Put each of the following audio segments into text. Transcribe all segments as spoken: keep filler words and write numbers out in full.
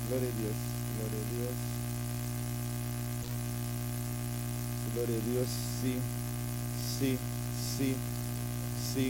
Gloria a Dios, gloria a Dios. Gloria a Dios, sí, sí, sí, sí,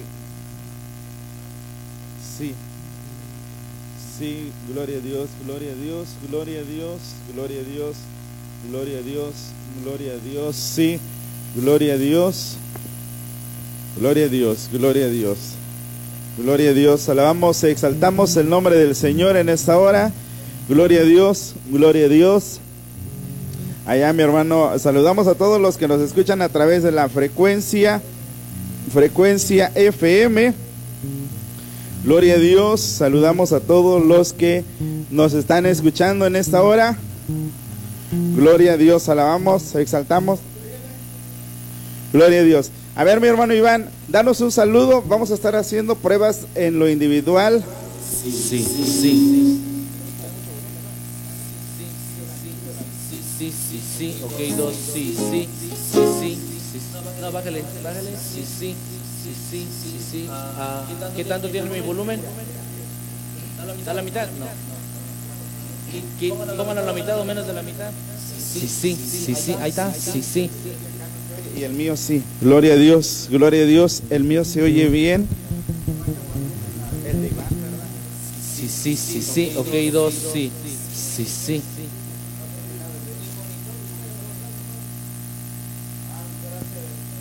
sí, sí, gloria a Dios, gloria a Dios, gloria a Dios, gloria a Dios, gloria a Dios, gloria a Dios, sí, gloria a Dios, gloria a Dios, gloria a Dios, gloria a Dios, alabamos e exaltamos el nombre del Señor en esta hora, gloria a Dios, gloria a Dios. Allá mi hermano, saludamos a todos los que nos escuchan a través de la frecuencia, frecuencia F M. Gloria a Dios, saludamos a todos los que nos están escuchando en esta hora. Gloria a Dios, alabamos, exaltamos. Gloria a Dios. A ver mi hermano Iván, danos un saludo, vamos a estar haciendo pruebas en lo individual. Sí, sí, sí. Sí, sí, sí, ok, dos, sí, sí, sí, sí, sí, no, bájale, bájale, sí, sí, sí, sí, sí, sí, ah, ¿qué tanto tiene mi volumen? ¿Da la mitad? No. ¿Qué, ¿Tómalo a la mitad o menos de la mitad? Sí, sí, sí, sí, ahí está, sí, sí. Y el mío sí, gloria a Dios, gloria a Dios, el mío se oye bien. Sí, sí, sí, sí, ok, dos, sí, sí, sí.